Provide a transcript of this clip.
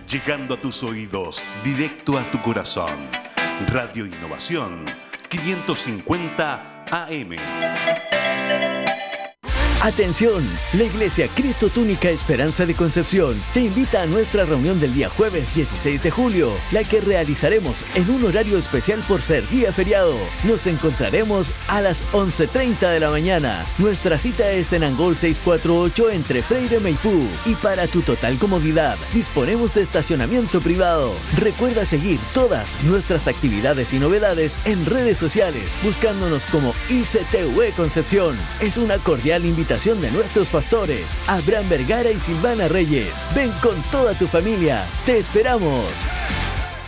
llegando a tus oídos, directo a tu corazón. Radio Innovación 550 AM. Atención, la Iglesia Cristo Túnica Esperanza de Concepción te invita a nuestra reunión del día jueves 16 de julio, la que realizaremos en un horario especial por ser día feriado. Nos encontraremos a las 11:30 de la mañana. Nuestra cita es en Angol 648 entre Freire y Maipú, y para tu total comodidad disponemos de estacionamiento privado. Recuerda seguir todas nuestras actividades y novedades en redes sociales, buscándonos como ICTV Concepción. Es una cordial invitación de nuestros pastores, Abraham Vergara y Silvana Reyes. Ven con toda tu familia. ¡Te esperamos!